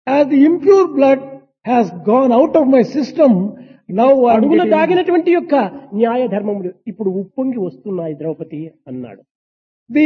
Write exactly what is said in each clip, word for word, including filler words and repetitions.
As the impure blood has gone out of my system, now I am అడుగున getting, దాగినటువంటి యొక్క న్యాయ ధర్మములు ఇప్పుడు ఉప్పొంగి వస్తున్నాయి ద్రౌపది అన్నాడు. the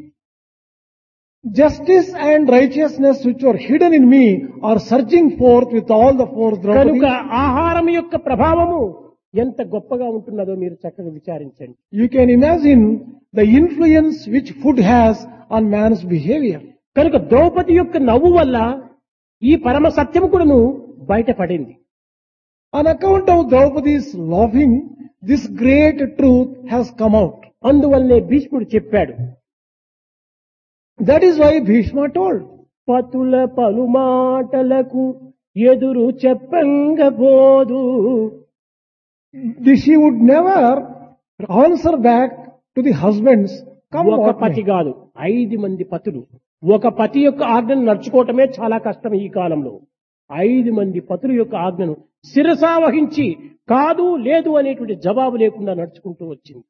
justice and righteousness which were hidden in me are surging forth with all the force, కనుక Draupadi. ఆహారం యొక్క ప్రభావము ఎంత గొప్పగా ఉంటున్నదో మీరు చక్కగా విచారించండి. You can imagine the influence which food has on man's behavior. కనుక ద్రౌపది యొక్క నవ్వు వల్ల ఈ పరమ సత్యము కూడాను బయటపడింది. On account of Draupadi's laughing, this great truth has come out. అందువల్లే భీష్ముడు చెప్పాడు, That is why Bhishma told, పతుల పలుమాటలకు ఎదురు చెప్పంగబోదు. that she would never answer back to the husbands. Come ఒక what పతి may. కాదు, ఐదు మంది పతులు. ఒక పతి యొక్క ఆజ్ఞను నడుచుకోవటమే చాలా కష్టం ఈ కాలంలో. ఐదు మంది పతుల యొక్క ఆజ్ఞను శిరసా వహించి కాదు లేదు అనేటువంటి జవాబు లేకుండా నడుచుకుంటూ వచ్చింది.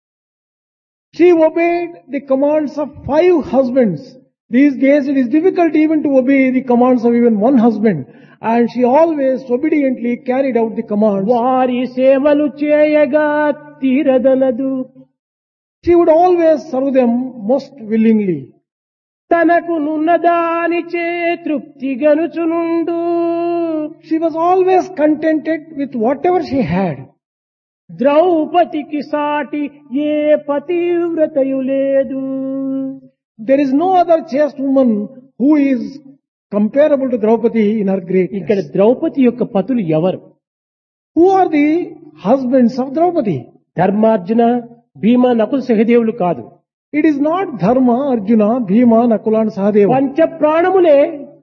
She obeyed the commands of five husbands. These days it is difficult even to obey the commands of even one husband. And she always obediently carried out the commands. వారి సేవలు చేయగా తీరదనదు. She would always serve them most willingly. తనకు నున్నదానిచే తృప్తి గనుచునుండు. She was always contented with whatever she had. ద్రౌపదికి సాటి ఏ పతివ్రతయు లేదు. There is no other chaste woman who is comparable to Draupadi in her ఇక్కడ greatness. Draupadi యొక్క పతులు ఎవరు? Who are the husbands of Draupadi? ధర్మార్జున, భీమ, నకుల, సహదేవులు కాదు. It is not Dharma, Arjuna, Bhima, Nakula and Sahadeva. పంచ ప్రాణములే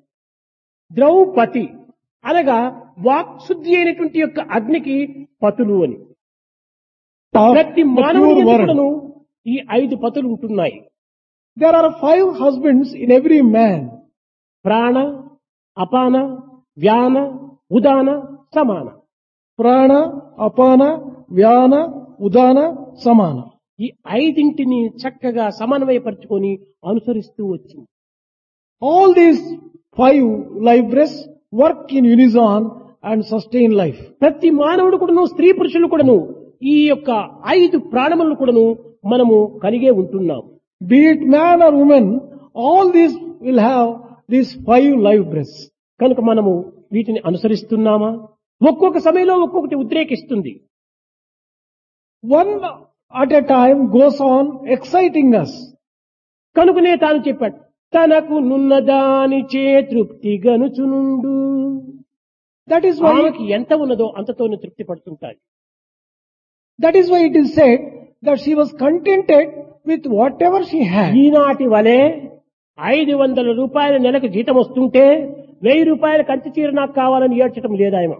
ద్రౌపది అనగా వాక్శుద్ధి అయినటువంటి యొక్క అగ్నికి పతులు అని. Of ప్రతి the మానవుని pure word. ఎందుకును ఈ ఐదు పతులు ఉంటున్నాయి. There are five husbands in every man. ప్రాణ, అపాన, వ్యాన, ఉదాన, సమాన. Prana, Apana, Vyana, Udana, Samana. ఈ ఐదింటిని చక్కగా సమన్వయపరుచుకొని అనుసరిస్తూ వచ్చింది. All these five life breaths work in unison and sustain life. ప్రతి మానవుడు కూడాను, స్త్రీ పురుషులు కూడాను ఈ యొక్క ఐదు ప్రాణములను కూడాను మనము కలిగే ఉంటున్నాం. Be it man or woman, all these will have these five life breaths. కనుక మనము వీటిని అనుసరిస్తున్నామా? ఒక్కొక్క సమయంలో ఒక్కొక్కటి ఉద్రేకిస్తుంది. One at a time goes on exciting us. కనుకనే తాను చెప్పాడు, తనకు నున్నదాని చే తృప్తి గనుచునుండు. That is why, ఆమెకి ఎంత ఉన్నదో అంతతోనే తృప్తి పడుతుంటాడు. that is why it is said that she was contented with whatever she had. ఈనాటి వలె ఐదు వందల రూపాయల నెలకు జీతం వస్తుంటే వెయ్యి రూపాయల కంచి చీర నాకు కావాలని ఏడ్చడం లేదాయమ.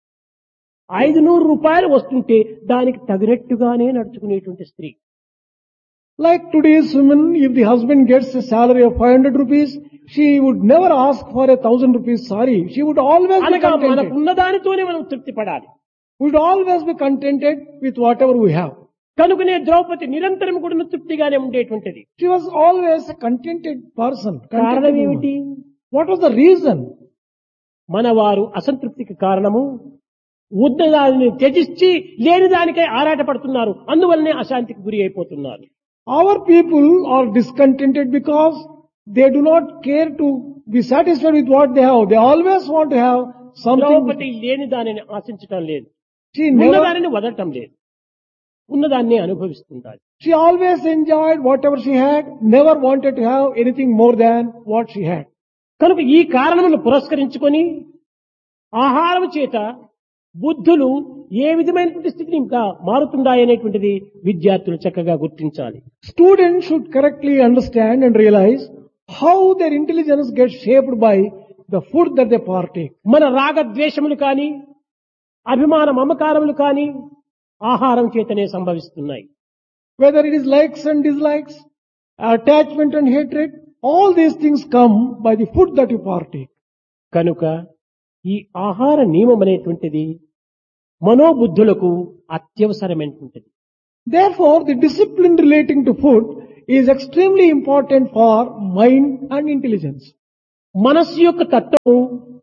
ఐదు నూరు రూపాయలు వస్తుంటే దానికి తగినట్టుగానే నడుచుకునేటువంటి స్త్రీ. Like today's women, if the husband gets a salary of five hundred rupees, she would never ask for a thousand rupees saree. She would always be అనగా contented. మనకున్న దానితోనే మనం తృప్తి పడాలి. We would always be contented with whatever we have. కనుకనే ద్రౌపది నిరంతరం కూడా తృప్తిగానే ఉండేటువంటిది. She was always a contented person. contented కారణం woman. ఏమిటి? What was the reason? మన వారు అసంతృప్తికి కారణము ఉన్న దానిని త్యజించి లేని దానికై ఆరాటపడుతున్నారు. అందువల్లనే అశాంతికి గురి అయిపోతున్నారు. Our people are discontented because they do not care to be satisfied with what they have. They always want to have something. Draupadi లేని దానిని ఆశించటం లేదు, She ఉన్న never, దానిని వదలటం లేదు, ఉన్నదాన్ని అనుభవిస్తుంటారు. she always enjoyed whatever she had, never wanted to have anything more than what she had. కనుక ఈ కారణమును పురస్కరించుకొని ఆహారం చేత బుద్ధులు ఏ విధమైనటువంటి స్థితిని ఇంకా మారుతుండాయనేటువంటిది విద్యార్థులు చక్కగా గుర్తించాలి. Students should correctly understand and realize how their intelligence gets shaped by the food that they partake. మన రాగద్వేషములు కాని అభిమాన మమకారములు కాని ఆహారం చేతనే సంభవిస్తున్నాయి. Whether it is likes and dislikes, attachment and hatred, all these things come by the food that you partake. కనుక ఈ ఆహార నియమం అనేటువంటిది మనోబుద్ధులకు అత్యవసరమైనటువంటిది. Therefore, the discipline relating to food is extremely important for mind and intelligence. మనస్సు యొక్క తత్వము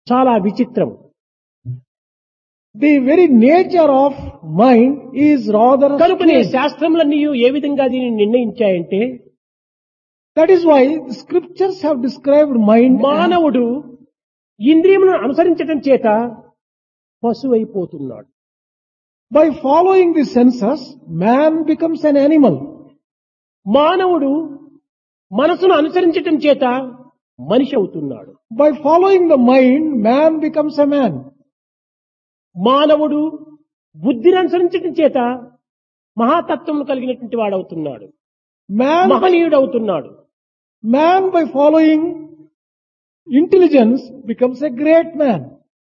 చాలా విచిత్రం. The very nature of mind is rather కనుకనే strange. శాస్త్రములన్నీ ఏ విధంగా దీనిని నిర్ణయించాయంటే, That is why the scriptures have described mind as మానవుడు ఇంద్రియములను అనుసరించటం చేత పశువైపోతున్నాడు. by following the senses, man becomes an animal. మానవుడు మనసును అనుసరించటం చేత మనిషి అవుతున్నాడు. By following the mind, man becomes a man. మానవుడు బుద్ధిని అనుసరించటం చేత మహాతత్వం కలిగినటువంటి వాడవుతున్నాడు, Man, మహనీయుడు అవుతున్నాడు. man by following intelligence becomes a great man.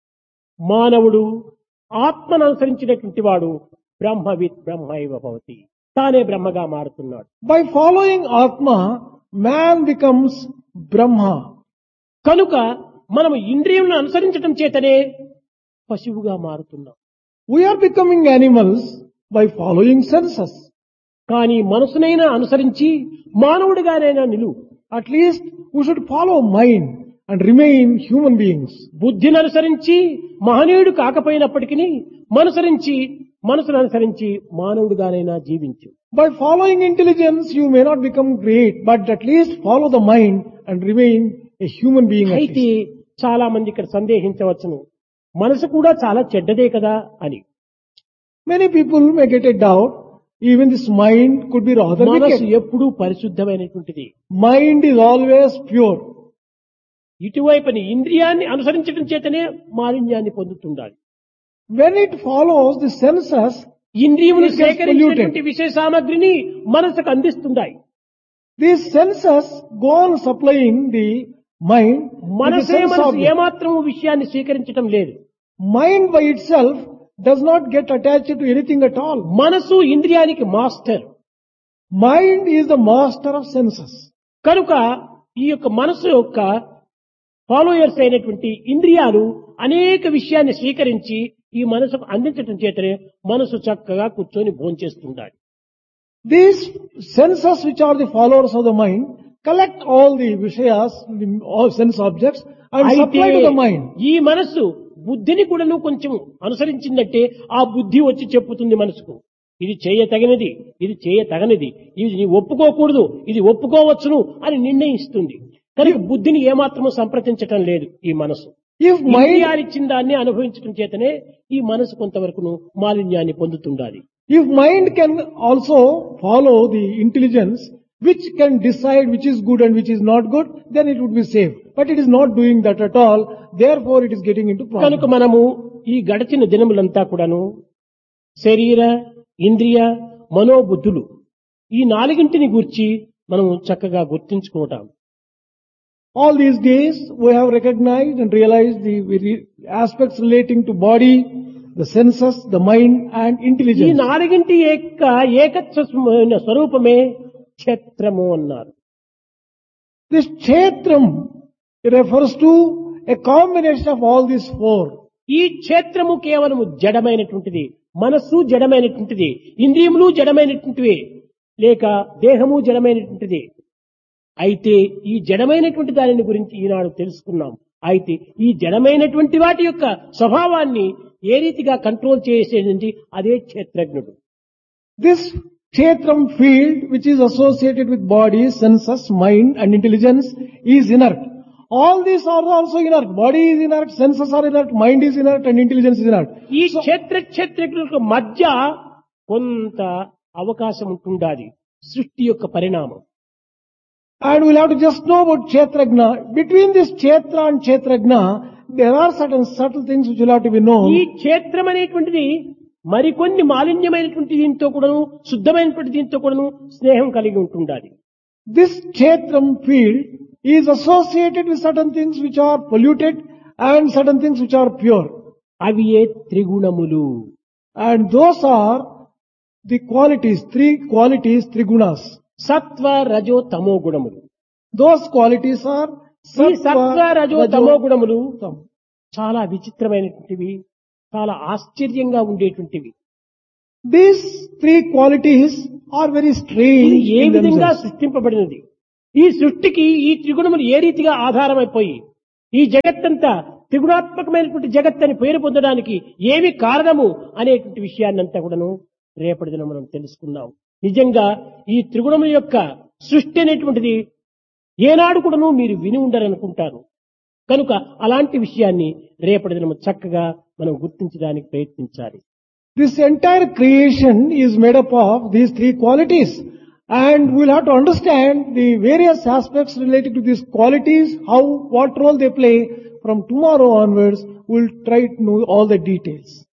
మానవుడు ఆత్మను అనుసరించినటువంటి వాడు బ్రహ్మవిత్ బ్రహ్మైవ భవతి, తానే బ్రహ్మగా మారుతున్నాడు. By following Atma, man becomes Brahma. కనుక మనము ఇంద్రియములను అనుసరించటం చేతనే పశువుగా మారుతున్నాం. We are becoming animals by following senses. కానీ మనసునైనా అనుసరించి మానవుడిగానైనా నిలువు. At least we should follow mind and remain human beings. బుద్ధిని అనుసరించి మహనీయుడు కాకపోయినప్పటికీ మనసరించి మనసును అనుసరించి మానవుడిగానైనా జీవించు. By following intelligence, you may not become great, but at least follow the mind and remain a human being. At అయితే least. చాలా మంది ఇక్కడ సందేహించవచ్చును, మనసు కూడా చాలా చెడ్డదే కదా అని. Many people may get a doubt, even this mind could be rather మనసు wicked. ఎప్పుడూ పరిశుద్ధమైనటువంటిది. Mind is always pure. ఇటువైపుని ఇంద్రియాన్ని అనుసరించడం చేతనే మాలిన్యాన్ని పొందుతుండాలి. When it follows the senses, ఇంద్రియములు it gets సేకరించినటువంటి polluted. విషయ సామగ్రిని మనసుకు అందిస్తుంటాయి. These senses go on supplying the mind with the మనసే sense మనసు object. ఏమాత్రం విషయాన్ని స్వీకరించడం లేదు. Mind by itself does not get attached to anything at all. మనసు ఇంద్రియానికి master. Mind is the master of senses. కనుక ఈ యొక్క మనసు యొక్క ఫాలోయర్స్ అయినటువంటి ఇంద్రియాలు అనేక విషయాన్ని స్వీకరించి ఈ మనసుకు అందించడం చేతనే మనసు చక్కగా కూర్చొని భోంచేస్తుండాలి. These senses, which are the followers of the mind, collect all the vishayas, the all sense objects, and అయితే supply to the mind. ఈ మనసు బుద్ధిని కూడాను కొంచెం అనుసరించిందంటే ఆ బుద్ధి వచ్చి చెప్పుతుంది మనసుకు, ఇది చేయతగినది, ఇది చేయతగనిది, ఇది నీ ఒప్పుకోకూడదు, ఇది ఒప్పుకోవచ్చును అని నిర్ణయిస్తుంది. కనుక బుద్ధిని ఏమాత్రము సంప్రదించటం లేదు ఈ మనసు. If mind, ఇంద్రియాలిచ్చిన దాన్ని అనుభవించడం చేతనే ఈ మనసు కొంతవరకును మాలిన్యాన్ని పొందుతుండాలి. if mind can also follow the intelligence, which can decide which is good and which is not good, then it would be safe. But it is not doing that at all. Therefore, it is getting into కనుక problems. మనము ఈ గడిచిన దినములంతా కూడాను శరీర, ఇంద్రియ, మనోబుద్ధులు ఈ నాలుగింటిని గూర్చి మనం చక్కగా గుర్తించుకుంటాం. All these days, we have recognized and realized the very aspects relating to body, the senses, the mind, and ఈ intelligence. నాలుగింటి యొక్క ఏకత్వమైన స్వరూపమే క్షేత్రము అన్నారు. This kshetram refers to a combination of all these four. ఈ క్షేత్రము కేవలము జడమైనటువంటిది, మనస్సు జడమైనటువంటిది, ఇంద్రియములు జడమైనటువంటివి, లేక దేహము జడమైనటువంటిది. అయితే ఈ జడమైనటువంటి దానిని గురించి ఈనాడు తెలుసుకున్నాం. అయితే ఈ జడమైనటువంటి వాటి యొక్క స్వభావాన్ని ఏ రీతిగా కంట్రోల్ చేసేది అదే క్షేత్రజ్ఞుడు. This kshetram field, which is associated with body, senses, mind, and intelligence, is inert. All these are also inert. Body is inert, senses are inert, mind is inert, and intelligence is inert. ఈ క్షేత్ర క్షేత్రజ్ఞులకు మధ్య కొంత అవకాశం ఉంటుండాలి, సృష్టి యొక్క పరిణామం. And we'll have to just know about Kshetrajna. Between this Kshetra and Kshetrajna, there are certain subtle things which will have to be ఈ known. క్షేత్రం అనేటువంటిది మరికొన్ని మాలిన్యమైనటువంటి దీంతో కూడాను శుద్ధమైనటువంటి దీంతో కూడాను స్నేహం కలిగి ఉంటుండాలి. This Kshetram field is associated with certain things which are polluted and certain things which are pure. అవి ఏ త్రిగుణములు. And those are the qualities, three qualities, three gunas. సత్వ రజో తమో గుణములు. Those qualities are ఈ సత్వ రజో తమో Rajo, గుణములు Tam. చాలా విచిత్రమైనటువంటివి, చాలా ఆశ్చర్యంగా ఉండేటువంటివి. These three qualities are very ఇది strange ఏ in విధంగా themselves. సృష్టింపబడినది, ఈ సృష్టికి ఈ త్రిగుణములు ఏ రీతిగా ఆధారమైపోయి ఈ జగత్తంతా త్రిగుణాత్మకమైనటువంటి జగత్ అని పేరు పొందడానికి ఏమి కారణము అనేటువంటి విషయాన్ని అంతా కూడాను రేపటి దినం మనం తెలుసుకున్నాం. నిజంగా ఈ త్రిగుణముల యొక్క సృష్టి అనేటువంటిది ఏనాడు కూడాను మీరు విని ఉండరనుకుంటాను. కనుక అలాంటి విషయాన్ని రేపటి దినం చక్కగా మనం గుర్తించడానికి ప్రయత్నించాలి. This entire creation is made up of these three qualities, and we'll have to understand the various aspects related to these qualities, how, what role they play. From tomorrow onwards, we'll try to know all the details.